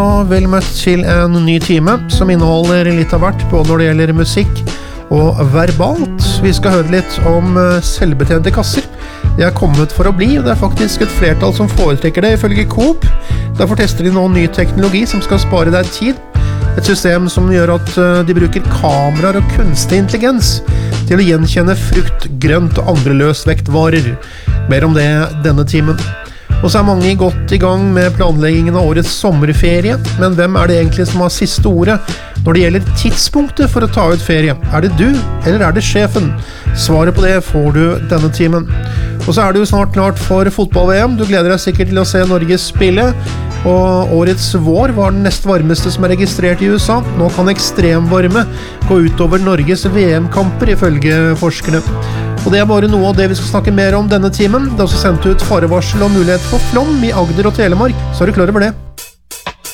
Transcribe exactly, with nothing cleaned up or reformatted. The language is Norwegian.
Vel møtt til en ny time som inneholder litt av hvert, både når det gjelder musikk og verbalt. Vi skal høre litt om selvbetjente kasser. De er kommet for å bli, og det er faktisk et flertall som foretrekker det ifølge Coop. Derfor tester de nå ny teknologi som skal spare deg tid. Et system som gjør at de bruker kameraer og kunstig intelligens til å gjenkjenne frukt, grønt og andre løsvektvarer. Mer om det denne timen. Og så er mange godt i gang med planleggingen av årets sommerferie, men hvem er det egentlig som har siste ordet når det gjelder tidspunktet for å ta ut ferie? Er det du, eller er det sjefen? Svaret på det får du denne timen. Og så er det jo snart klart for fotball-V M. Du gleder deg sikkert til å se Norge spille, og årets vår var den nest varmeste som er registrert i U S A. Nå kan ekstremvarme gå utover Norges V M-kamper ifølge forskerne. Og det er bare noe av det vi skal snakke mer om denne timen. Det er også sendt ut farevarsel og mulighet for flom i Agder og Telemark, så er du klar over det.